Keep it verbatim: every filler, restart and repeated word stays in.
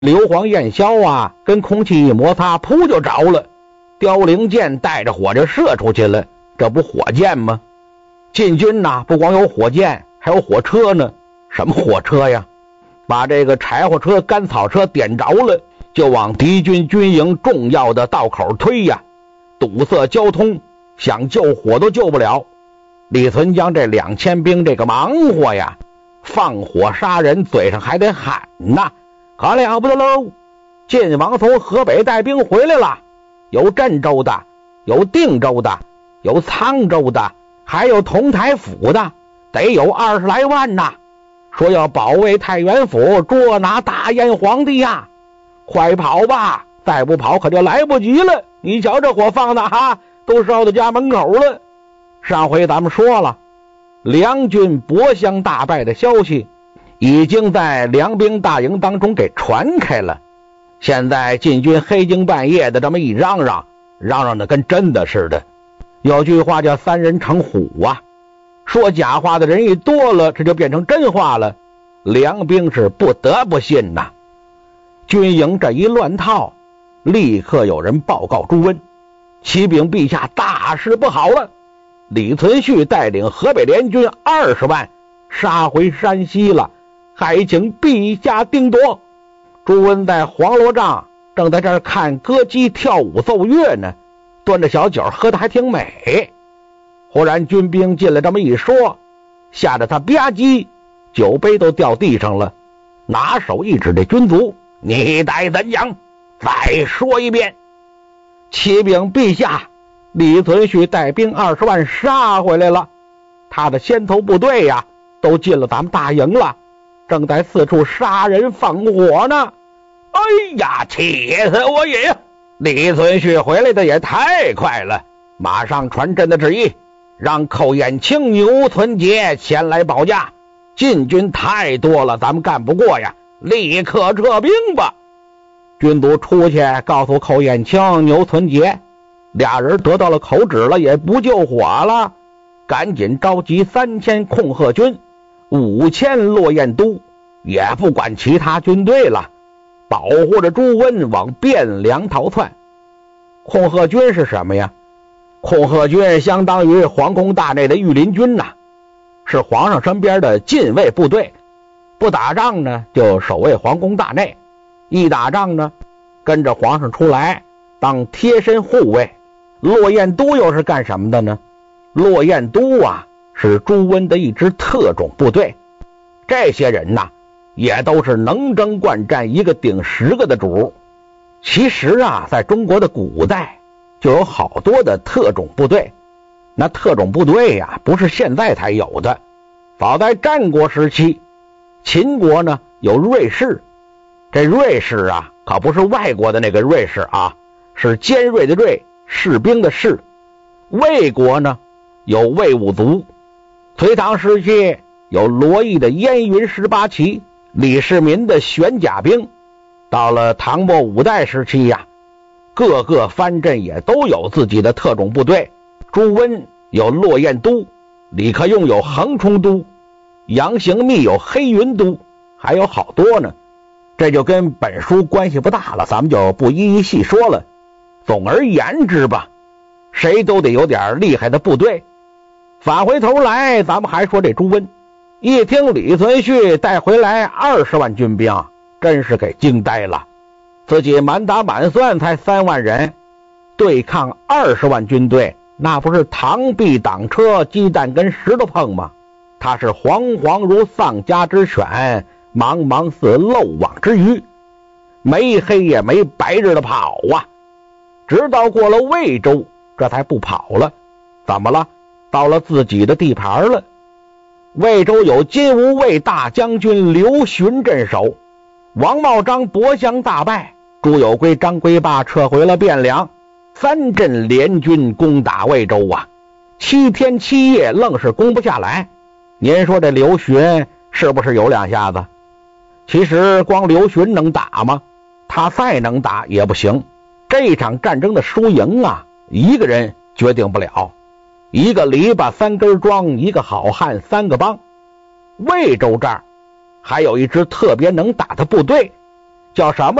硫磺焰硝啊，跟空气一摩擦，噗就着了。凋零箭带着火就射出去了，这不火箭吗？晋军呐，不光有火箭，还有火车呢。什么火车呀？把这个柴火车、干草车点着了，就往敌军军营重要的道口推呀，堵塞交通，想救火都救不了。李存江这两千兵这个忙活呀，放火杀人，嘴上还得喊呐，可了不得喽！晋王从河北带兵回来了，有郑州的，有定州的，有沧州的，还有同台府的，得有二十来万呐。说要保卫太原府，捉拿大燕皇帝呀！快跑吧，再不跑可就来不及了。你瞧这火放的哈，都烧到家门口了。上回咱们说了，梁军博襄大败的消息已经在梁兵大营当中给传开了。现在晋军黑更半夜的这么一嚷嚷，嚷嚷的跟真的似的。有句话叫三人成虎啊，说假话的人一多了，这就变成真话了。梁兵是不得不信呐。军营这一乱套，立刻有人报告朱温，启禀陛下，大事不好了！李存勖带领河北联军二十万杀回山西了，还请陛下定夺。朱温在黄罗帐正在这儿看歌姬跳舞奏乐呢，端着小酒喝得还挺美。忽然军兵进来这么一说，吓得他吧唧，酒杯都掉地上了，拿手一指这军卒，你待怎样？再说一遍。启禀陛下，李存勖带兵二十万杀回来了，他的先头部队呀，都进了咱们大营了，正在四处杀人放火呢。哎呀，气死我也！李存勖回来的也太快了，马上传朕的旨意，让寇延清、牛存杰前来保驾。晋军太多了，咱们干不过呀，立刻撤兵吧。军卒出去告诉寇延清、牛存杰，俩人得到了口旨了，也不救火了，赶紧召集三千控贺军，五千落雁都，也不管其他军队了，保护着朱温往汴梁逃窜。控贺军是什么呀？控贺军相当于皇宫大内的御林军呐、啊，是皇上身边的禁卫部队，不打仗呢就守卫皇宫大内，一打仗呢跟着皇上出来当贴身护卫。落雁都又是干什么的呢？落雁都啊是朱温的一支特种部队，这些人呐也都是能征惯战，一个顶十个的主。其实啊，在中国的古代就有好多的特种部队，那特种部队呀、啊，不是现在才有的，早在战国时期，秦国呢有锐士，这锐士啊可不是外国的那个瑞士啊，是尖锐的锐，士兵的士。魏国呢有魏武卒，隋唐时期有罗毅的燕云十八骑，李世民的玄甲兵。到了唐末五代时期呀、啊，各个藩镇也都有自己的特种部队。朱温有落雁都，李克用有横冲都，杨行密有黑云都，还有好多呢。这就跟本书关系不大了，咱们就不一一细说了。总而言之吧，谁都得有点厉害的部队。返回头来，咱们还说这朱温，一听李存勖带回来二十万军兵，真是给惊呆了。自己满打满算才三万人，对抗二十万军队，那不是螳臂挡车，鸡蛋跟石头碰吗？他是惶惶如丧家之犬，茫茫似漏网之鱼，没黑也没白日的跑啊。直到过了魏州，这才不跑了。怎么了？到了自己的地盘了。魏州有金吾卫大将军刘询镇守，王茂章博襄大败，朱有圭、张归霸撤回了汴梁，三镇联军攻打魏州啊，七天七夜愣是攻不下来。您说这刘询是不是有两下子？其实光刘询能打吗？他再能打也不行。这场战争的输赢啊，一个人决定不了，一个篱笆三根桩，一个好汉三个帮。魏州这儿还有一支特别能打的部队， 叫什么